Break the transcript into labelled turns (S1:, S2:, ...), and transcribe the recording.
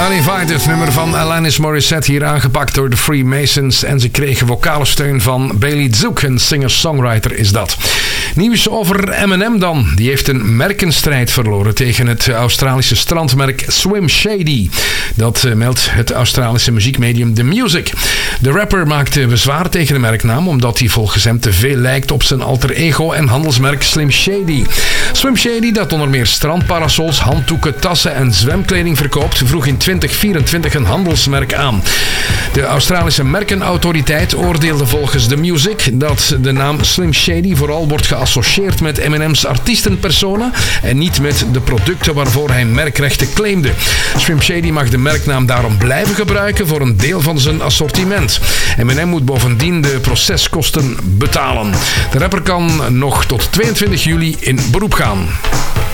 S1: Uninvited, nummer van Alanis Morissette, hier aangepakt door de Freemasons. En ze kregen vocale steun van Bailey Zook, een singer-songwriter is dat. Nieuws over Eminem dan. Die heeft een merkenstrijd verloren tegen het Australische strandmerk Swim Shady. Dat meldt het Australische muziekmedium The Music. De rapper maakte bezwaar tegen de merknaam omdat hij volgens hem te veel lijkt op zijn alter ego en handelsmerk Slim Shady. Swim Shady, dat onder meer strandparasols, handdoeken, tassen en zwemkleding verkoopt, vroeg in 2024 een handelsmerk aan. De Australische merkenautoriteit oordeelde volgens The Music dat de naam Slim Shady vooral wordt geassocieerd met Eminem's artiestenpersona en niet met de producten waarvoor hij merkrechten claimde. Slim Shady mag de merknaam daarom blijven gebruiken voor een deel van zijn assortiment. Eminem moet bovendien de proceskosten betalen. De rapper kan nog tot 22 juli in beroep gaan.